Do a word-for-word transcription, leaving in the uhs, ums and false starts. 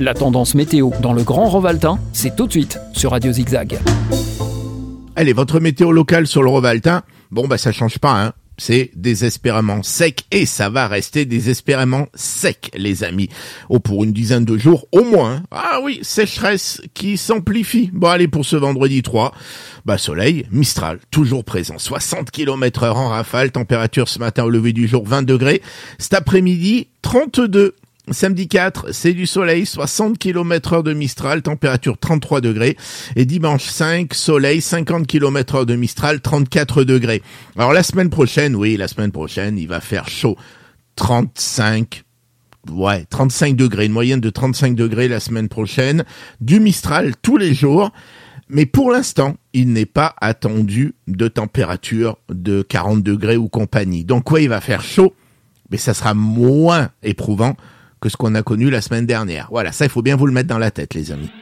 La tendance météo dans le Grand Rovaltain, c'est tout de suite sur Radio Zigzag. Allez, votre météo locale sur le Rovaltain, bon bah ça change pas, hein. C'est désespérément sec et ça va rester désespérément sec, les amis. Oh, pour une dizaine de jours au moins. Ah oui, sécheresse qui s'amplifie. Bon, allez, pour ce vendredi trois, bah soleil, Mistral, toujours présent. soixante kilomètres heure en rafale, température ce matin au lever du jour vingt degrés. Cet après-midi, trente-deux. Samedi quatre, c'est du soleil, soixante kilomètres heure de Mistral, température trente-trois degrés. Et dimanche cinq, soleil, cinquante kilomètres heure de Mistral, trente-quatre degrés. Alors la semaine prochaine, oui, la semaine prochaine, il va faire chaud. trente-cinq, ouais, trente-cinq degrés, une moyenne de trente-cinq degrés la semaine prochaine. Du Mistral tous les jours. Mais pour l'instant, il n'est pas attendu de température de quarante degrés ou compagnie. Donc ouais, il va faire chaud, mais ça sera moins éprouvant que ce qu'on a connu la semaine dernière. Voilà, ça, il faut bien vous le mettre dans la tête, les amis.